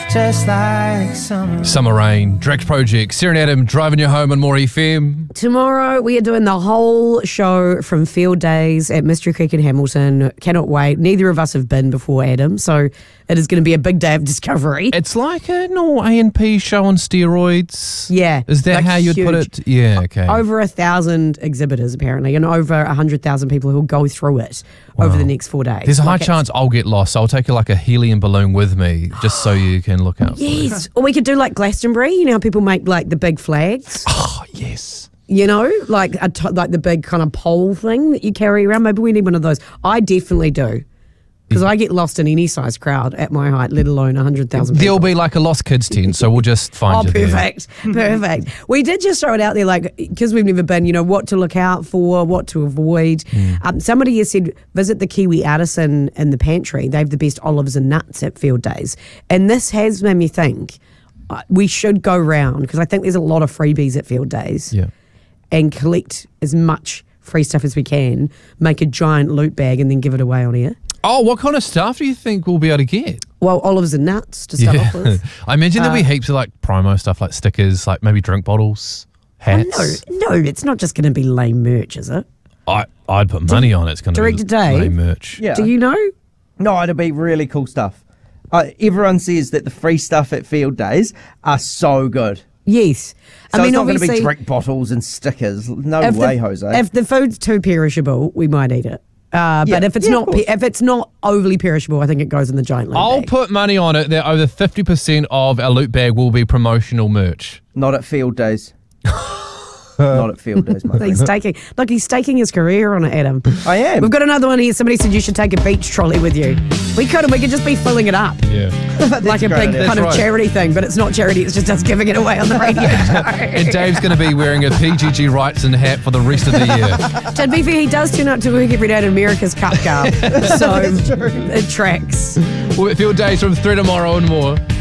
just like summer. Summer Rain, Drax Project, Sarah and Adam driving you home on More FM. Tomorrow we are doing the whole show from Field Days at Mystery Creek in Hamilton. Cannot wait. Neither of us have been before, Adam, so it is going to be a big day of discovery. It's like a normal A&P show on steroids. Yeah. Is that like how you'd put huge. it? Yeah, okay. Over 1,000 exhibitors, apparently, and over 100,000 people who will go through it over the next 4 days. There's a high chance I'll get lost, so I'll take like a helium balloon with me just so you can look out. Yes. Or we could do like Glastonbury. You know how people make like the big flags? Oh, yes. You know, like like the big kind of pole thing that you carry around. Maybe we need one of those. I definitely do. Because I get lost in any size crowd at my height, let alone 100,000 people. There'll be like a lost kids tent, so we'll just find you perfect. Perfect. We did just throw it out there, like, because we've never been, you know, what to look out for, what to avoid. Somebody has said, visit the Kiwi Artisan in the pantry. They have the best olives and nuts at Field Days. And this has made me think we should go round, because I think there's a lot of freebies at Field Days. Yeah. And collect as much free stuff as we can, make a giant loot bag and then give it away on air. Oh, what kind of stuff do you think we'll be able to get? Well, olives and nuts to start off with. I imagine there'll be heaps of like promo stuff, like stickers, like maybe drink bottles, hats. No, it's not just going to be lame merch, is it? I'd put money on it's going to be Director Dave? lame merch. Yeah. Do you know? No, it'll be really cool stuff. Everyone says that the free stuff at Field Days are so good. Yes. So I mean, it's not going to be obviously, drink bottles and stickers. No if way, the, Jose. If the food's too perishable, we might eat it. But if it's of not, course. if it's not overly perishable, I think it goes in the giant loot I'll bag. put money on it that over 50% of our loot bag will be promotional merch. Not at Field Days. Not at Field Days, mate. He's staking his career on it, Adam. I am. We've got another one here. Somebody said you should take a beach trolley with you. We could just be filling it up. Yeah. Like a big idea. kind of right. charity thing, but it's not charity, it's just us giving it away on the radio show. And Dave's going to be wearing a PGG Wrightson hat for the rest of the year. To be fair, he does turn up to work every day in America's Cup garb. So it tracks. We'll be at Field Days from 3 tomorrow and more.